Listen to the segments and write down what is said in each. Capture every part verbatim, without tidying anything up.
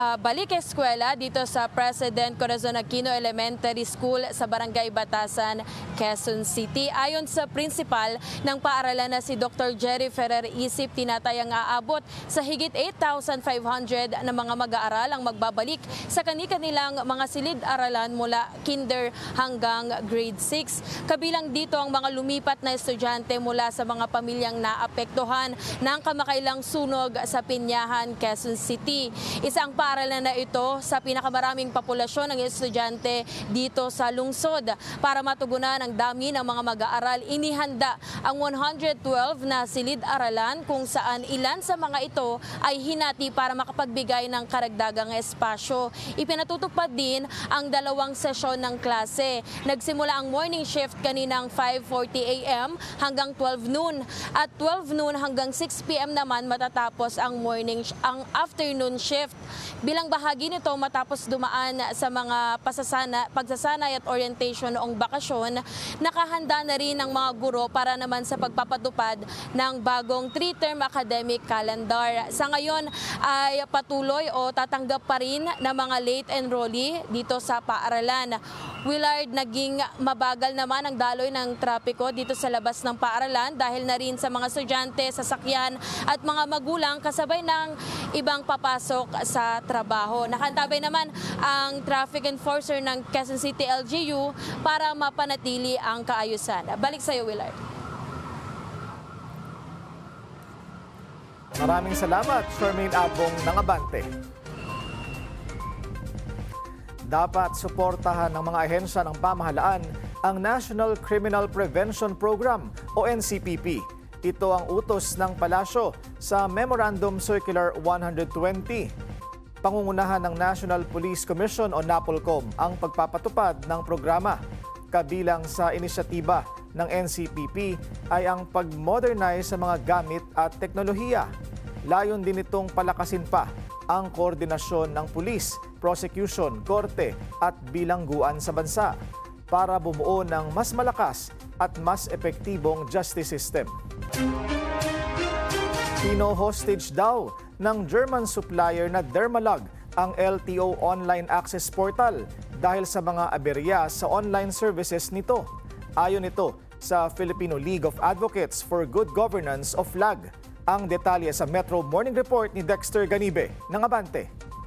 Uh, balik eskwela dito sa President Corazon Aquino Elementary School sa Barangay Batasan, Quezon City. Ayon sa principal ng paaralan na si Doctor Jerry Ferrer Isip, tinatayang aabot sa higit eight thousand five hundred na mga mag-aaral ang magbabalik sa kani-kanilang mga silid-aralan mula kinder hanggang grade six. Kabilang dito ang mga lumipat na estudyante mula sa mga pamilyang naapektuhan ng kamakailang sunog sa Pinyahan, Quezon City. Isang paaralan na ito sa pinakamaraming populasyon ng estudyante dito sa lungsod. Para matugunan ang dami ng mga mag-aaral, inihanda ang one hundred twelve na silid-aralan kung saan ilan sa mga ito ay hinati para makapagbigay ng karagdagang espasyo. Ipinatutupad din ang dalawang sesyon ng klase. Nagsimula ang morning shift kaninang five forty a m hanggang twelve noon at twelve noon hanggang six p m naman matatapos ang morning ang afternoon shift. Bilang bahagi nito, matapos dumaan sa mga pasasana, pagsasanay at orientation noong bakasyon, nakahanda na rin ang mga guro para naman sa pagpapatupad ng bagong three-term academic calendar. Sa ngayon ay patuloy o tatanggap pa rin ng mga late enrollee dito sa paaralan. Willard, naging mabagal naman ang daloy ng trapiko dito sa labas ng paaralan dahil na rin sa mga estudyante, sasakyan at mga magulang kasabay ng ibang papasok sa trabaho. Nakantabay naman ang traffic enforcer ng Quezon City L G U para mapanatili ang kaayusan. Balik sa iyo, Willard. Maraming salamat, Charmaine Abong ng Abante. Dapat suportahan ng mga ahensya ng pamahalaan ang National Criminal Prevention Program o N C P P. Ito ang utos ng palasyo sa Memorandum Circular one twenty. Pangungunahan ng National Police Commission o NAPOLCOM ang pagpapatupad ng programa. Kabilang sa inisyatiba ng N C P P ay ang pag-modernize sa mga gamit at teknolohiya. Layon din itong palakasin pa ang koordinasyon ng pulis, prosecution, korte at bilangguan sa bansa para bumuo ng mas malakas at mas epektibong justice system. Pino-hostage daw ng German supplier na Dermalog ang L T O online access portal dahil sa mga aberya sa online services nito. Ayon ito sa Filipino League of Advocates for Good Governance of F L A G. Ang detalye sa Metro Morning Report ni Dexter Ganibe ng Abante.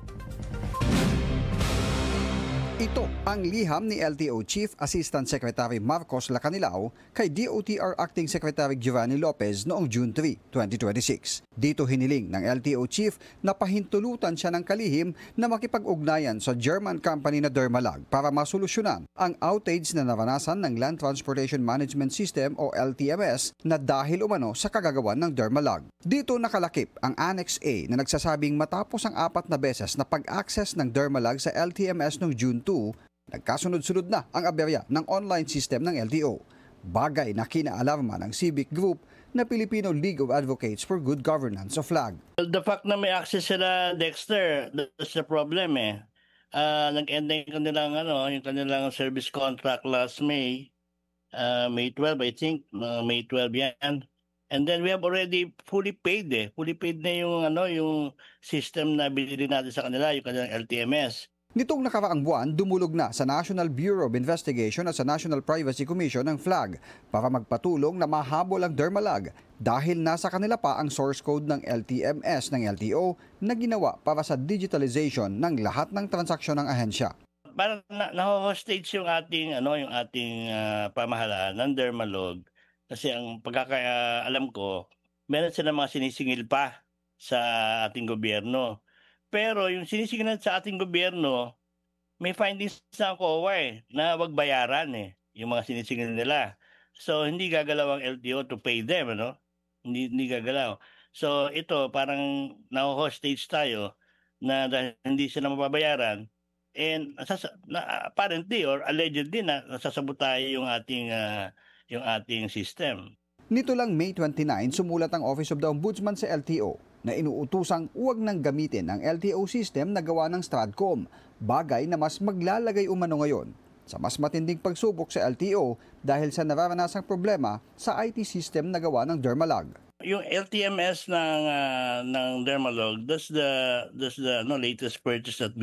Ito ang liham ni L T O Chief Assistant Secretary Marcos Lacanilao kay D O T R Acting Secretary Giovanni Lopez noong June three, twenty twenty-six. Dito hiniling ng L T O Chief na pahintulutan siya ng kalihim na makipag-ugnayan sa German company na Dermalog para masolusyonan ang outage na naranasan ng Land Transportation Management System o L T M S na dahil umano sa kagagawan ng Dermalog. Dito nakalakip ang Annex A na nagsasabing matapos ang apat na beses na pag-access ng Dermalog sa L T M S noong June two, nagkasunod-sunod na ang aberya ng online system ng L T O. Bagay na kinaalarma ng civic group na Filipino League of Advocates for Good Governance of F L A G. The fact na may access sila, Dexter, that's the problem eh. Uh, nag-end na yung kanilang, ano, yung kanilang service contract last May, uh, May twelve I think, uh, May twelve yan. And then we have already fully paid eh. Fully paid na yung, ano, yung system na binili natin sa kanila, yung kanilang L T M S. Nitong nakaraang buwan, dumulog na sa National Bureau of Investigation at sa National Privacy Commission ng F L A G para magpatulong na mahabol ang Dermalog dahil nasa kanila pa ang source code ng L T M S ng L T O na ginawa para sa digitalization ng lahat ng transaksyon ng ahensya. Parang na, na-hostage yung ating, ano, yung ating uh, pamahalaan ng Dermalog kasi ang pagkakaalam ko, meron sila mga sinisingil pa sa ating gobyerno. Pero yung sinisingilan sa ating gobyerno, may findings sa C O A eh, na wag bayaran eh, yung mga sinisingil nila. So hindi gagalaw ang L T O to pay them, ano? Hindi, hindi gagalaw. So ito, parang na-hostage tayo na dahil hindi sila mababayaran and na, apparently or allegedly na nasasabotay yung ating, uh, yung ating system. Nito lang May twenty-ninth, sumulat ang Office of the Ombudsman sa L T O na inuutosang huwag nang gamitin ang L T O system na gawa ng Stratcom, bagay na mas maglalagay umano ngayon sa mas matinding pagsubok sa L T O dahil sa nararanasang problema sa I T system na gawa ng Dermalog. yung L T M S ng ah, ng Dermalog, that's the that's the no latest purchase that